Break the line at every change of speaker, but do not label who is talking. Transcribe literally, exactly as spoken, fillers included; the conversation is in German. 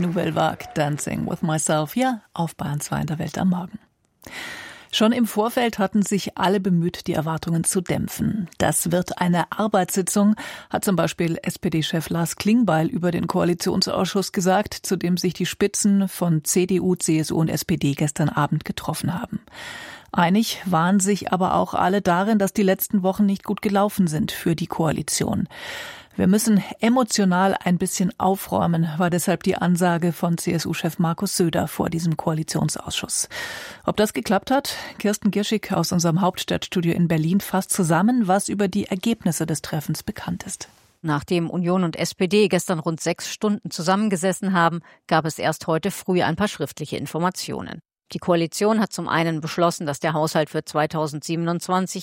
Nouvelle Vague, Dancing with Myself, ja, auf Bayern zwei in der Welt am Morgen. Schon im Vorfeld hatten sich alle bemüht, die Erwartungen zu dämpfen. Das wird eine Arbeitssitzung, hat zum Beispiel S P D-Chef Lars Klingbeil über den Koalitionsausschuss gesagt, zu dem sich die Spitzen von C D U, C S U und S P D gestern Abend getroffen haben. Einig waren sich aber auch alle darin, dass die letzten Wochen nicht gut gelaufen sind für die Koalition. Wir müssen emotional ein bisschen aufräumen, war deshalb die Ansage von C S U-Chef Markus Söder vor diesem Koalitionsausschuss. Ob das geklappt hat? Kirsten Gierschig aus unserem Hauptstadtstudio in Berlin fasst zusammen, was über die Ergebnisse des Treffens bekannt ist.
Nachdem Union und S P D gestern rund sechs Stunden zusammengesessen haben, gab es erst heute früh ein paar schriftliche Informationen. Die Koalition hat zum einen beschlossen, dass der Haushalt für zweitausendsiebenundzwanzig